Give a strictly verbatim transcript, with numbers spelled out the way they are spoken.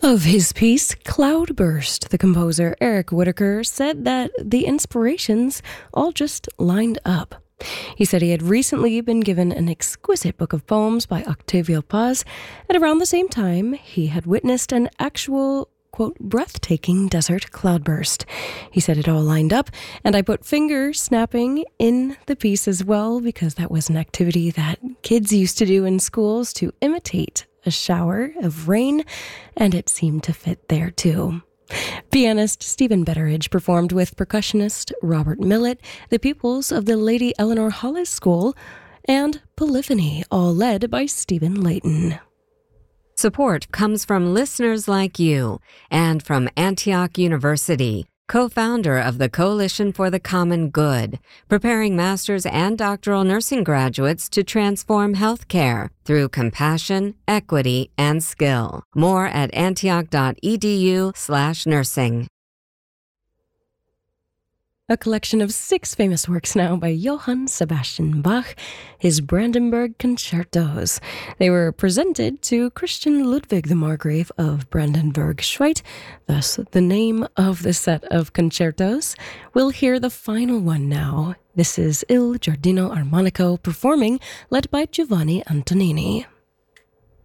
Of his piece, Cloudburst, the composer Eric Whitacre said that the inspirations all just lined up. He said he had recently been given an exquisite book of poems by Octavio Paz, and around the same time, he had witnessed an actual, quote, breathtaking desert cloudburst. He said it all lined up, and I put finger snapping in the piece as well, because that was an activity that kids used to do in schools to imitate a shower of rain, and it seemed to fit there too. Pianist Stephen Betteridge performed with percussionist Robert Millett, the pupils of the Lady Eleanor Hollis School, and Polyphony, all led by Stephen Layton. Support comes from listeners like you and from Antioch University, co-founder of the Coalition for the Common Good, preparing master's and doctoral nursing graduates to transform healthcare through compassion, equity, and skill. More at antioch.edu slash nursing. A collection of six famous works now by Johann Sebastian Bach, his Brandenburg Concertos. They were presented to Christian Ludwig the Margrave of Brandenburg-Schwedt, thus the name of the set of concertos. We'll hear the final one now. This is Il Giardino Armonico performing, led by Giovanni Antonini.